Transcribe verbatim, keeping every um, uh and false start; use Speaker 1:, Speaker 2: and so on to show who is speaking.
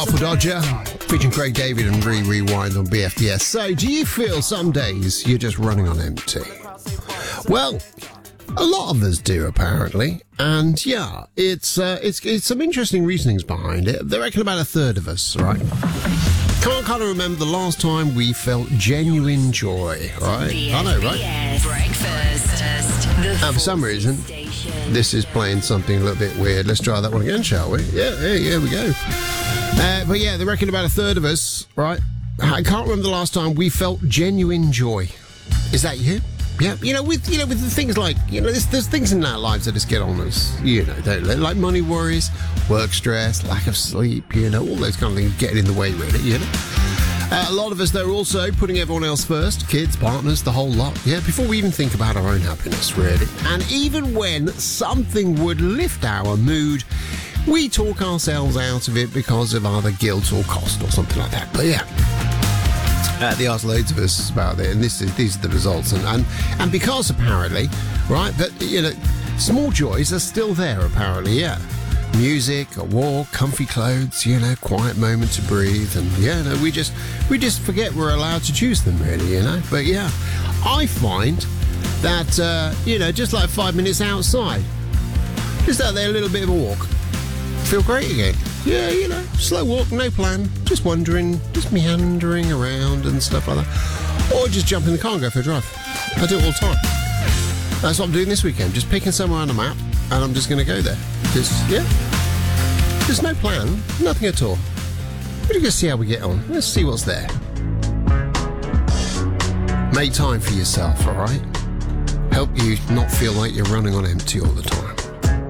Speaker 1: Awful Dodger, featuring Craig David and Re Rewind on B F D S. So, do you feel some days you're just running on empty? Well, a lot of us do, apparently. And yeah, it's uh, it's it's some interesting reasonings behind it. They reckon about a third of us, right? Can't kind of remember the last time we felt genuine joy, right? I know, right?
Speaker 2: Breakfast.
Speaker 1: And for some reason, this is playing something a little bit weird. Let's try that one again, shall we? Yeah, yeah, here we go. Uh, but yeah, they reckon about a third of us, right? I can't remember the last time we felt genuine joy. Is that you? Yeah, you know, with you know, with the things like, you know, there's, there's things in our lives that just get on us, you know, don't they? Like money worries, work stress, lack of sleep, you know, all those kind of things getting in the way, really, you know. Uh, a lot of us, though, are also putting everyone else first, kids, partners, the whole lot, yeah, before we even think about our own happiness, really. And even when something would lift our mood, we talk ourselves out of it because of either guilt or cost or something like that. But yeah. Uh, they asked loads of us about it, and this is these are the results, and, and and because apparently, right, that you know, small joys are still there. Apparently, yeah, music, a walk, comfy clothes, you know, quiet moment to breathe, and yeah, no, we just we just forget we're allowed to choose them, really, you know. But yeah, I find that uh, you know, just like five minutes outside, just out there, a little bit of a walk, feel great again. Yeah, you know, slow walk, no plan, just wandering, just meandering around and stuff like that. Or just jump in the car and go for a drive. I do it all the time. That's what I'm doing this weekend, just picking somewhere on the map, and I'm just going to go there. Just, yeah. There's no plan, nothing at all. We're going to see how we get on. Let's see what's there. Make time for yourself, all right? Help you not feel like you're running on empty all the time.